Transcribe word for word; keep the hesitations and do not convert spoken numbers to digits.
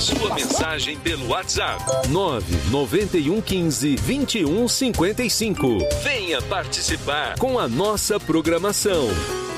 sua mensagem pelo WhatsApp nove nove um um cinco, vinte e um cinquenta e cinco. Venha participar com a nossa programação.